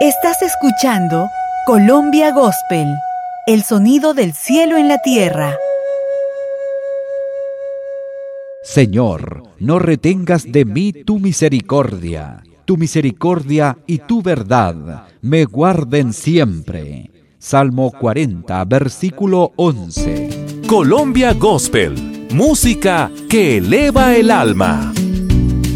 Estás escuchando Colombia Gospel, el sonido del cielo en la tierra. Señor, no retengas de mí tu misericordia y tu verdad me guarden siempre. Salmo 40, versículo 11. Colombia Gospel, música que eleva el alma.